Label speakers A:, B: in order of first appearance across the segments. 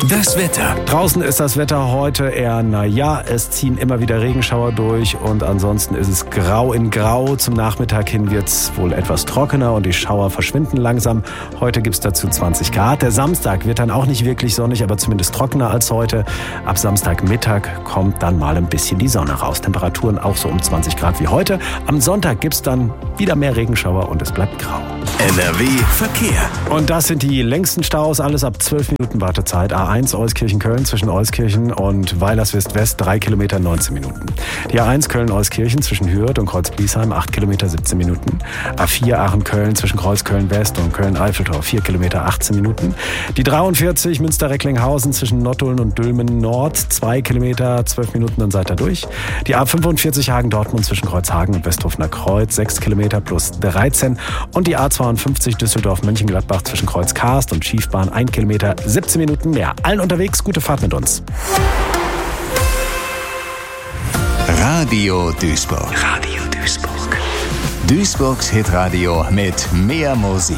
A: Das Wetter.
B: Draußen ist das Wetter heute eher es ziehen immer wieder Regenschauer durch und ansonsten ist es grau in grau. Zum Nachmittag hin wird es wohl etwas trockener und die Schauer verschwinden langsam. Heute gibt es dazu 20 Grad. Der Samstag wird dann auch nicht wirklich sonnig, aber zumindest trockener als heute. Ab Samstagmittag kommt dann mal ein bisschen die Sonne raus. Temperaturen auch so um 20 Grad wie heute. Am Sonntag gibt es dann wieder mehr Regenschauer und es bleibt grau.
A: NRW Verkehr.
B: Und das sind die längsten Staus, alles ab 12 Minuten Wartezeit. A1 Euskirchen-Köln zwischen Euskirchen und Weilerswist-West 3 Kilometer 19 Minuten. Die A1 Köln-Euskirchen zwischen Hürth und Kreuz-Bliesheim 8 Kilometer 17 Minuten. A4 Aachen-Köln zwischen Kreuz-Köln-West und Köln-Eiffeltor 4 Kilometer 18 Minuten. Die 43 Münster-Recklinghausen zwischen Nottuln und Dülmen-Nord 2 Kilometer 12 Minuten, dann seid ihr durch. Die A45 Hagen-Dortmund zwischen Kreuzhagen und Westhofener Kreuz 6 Kilometer plus 13 und die A52 Düsseldorf-Mönchengladbach zwischen Kreuz-Karst und Schiefbahn 1 Kilometer 17 Minuten mehr. Allen unterwegs, gute Fahrt mit uns.
A: Radio Duisburg. Radio Duisburg. Duisburgs Hitradio mit mehr Musik.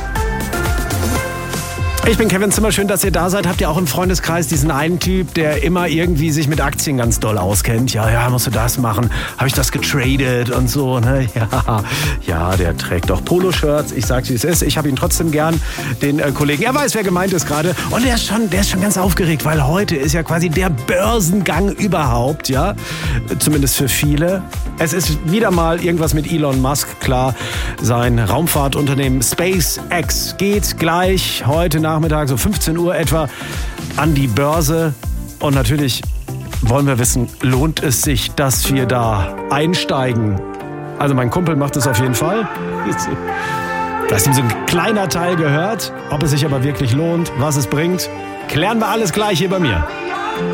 B: Ich bin Kevin Zimmer, schön, dass ihr da seid. Habt ihr auch im Freundeskreis diesen einen Typ, der immer irgendwie sich mit Aktien ganz doll auskennt? Ja, musst du das machen? Habe ich das getradet und so, ne? Ja, der trägt doch Poloshirts. Ich sag's, wie es ist. Ich habe ihn trotzdem gern, den Kollegen. Er weiß, wer gemeint ist gerade. Und der ist schon ganz aufgeregt, weil heute ist ja quasi der Börsengang überhaupt, ja? Zumindest für viele. Es ist wieder mal irgendwas mit Elon Musk, klar. Sein Raumfahrtunternehmen SpaceX geht gleich heute Nachmittag, so 15 Uhr etwa, an die Börse. Und natürlich wollen wir wissen, lohnt es sich, dass wir da einsteigen? Also mein Kumpel macht es auf jeden Fall. Da ist ihm so ein kleiner Teil gehört. Ob es sich aber wirklich lohnt, was es bringt, klären wir alles gleich hier bei mir.